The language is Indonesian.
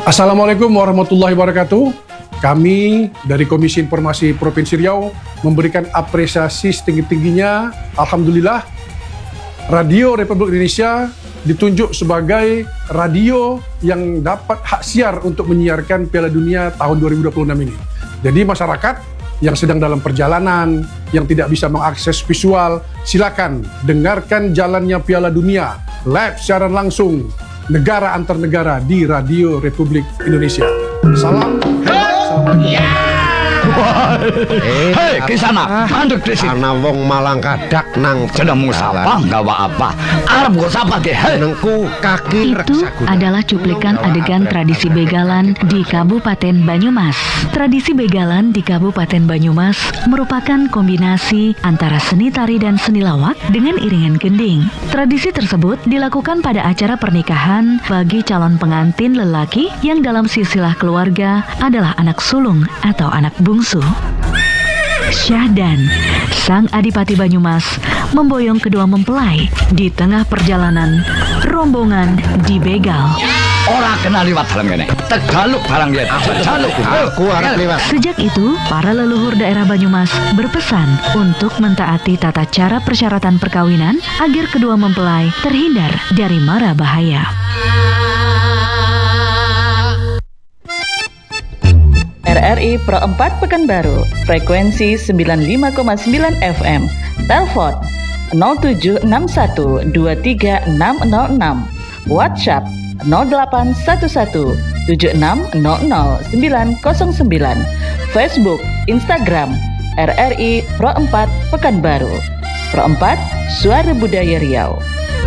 Assalamualaikum warahmatullahi wabarakatuh. Kami dari Komisi Informasi Provinsi Riau memberikan apresiasi setinggi-tingginya. Alhamdulillah, Radio Republik Indonesia ditunjuk sebagai radio yang dapat hak siar untuk menyiarkan Piala Dunia tahun 2026 ini. Jadi masyarakat yang sedang dalam perjalanan, yang tidak bisa mengakses visual, silakan dengarkan jalannya Piala Dunia live siaran langsung negara antar negara di Radio Republik Indonesia. Salam. Hei, kisana, mandek di sini. Ana wong malang kadak nang Jenengmu sapa? Gawa apa? Arep go sapa ge? Jenengku kaki Itu Reksaguna. adalah cuplikan adegan tradisi begalan di Kabupaten Banyumas. Tradisi begalan di Kabupaten Banyumas merupakan kombinasi antara seni tari dan seni lawak dengan iringan gending. Tradisi tersebut dilakukan pada acara pernikahan bagi calon pengantin lelaki yang dalam silsilah keluarga adalah anak sulung atau anak bungsu. Syahdan, sang adipati Banyumas, memboyong kedua mempelai di tengah perjalanan rombongan dibegal. Ora kena liwat dalam kene. Tegaluk barang yen. Tegaluk. Aku arep liwat. Sejak itu, para leluhur daerah Banyumas berpesan untuk mentaati tata cara persyaratan perkawinan agar kedua mempelai terhindar dari mara bahaya. RRI Pro 4 Pekanbaru, frekuensi 95,9 FM, telepon 0761 23606, WhatsApp 0811 7600 Facebook, Instagram, RRI Pro 4 Pekanbaru. Pro 4, Suara Budaya Riau.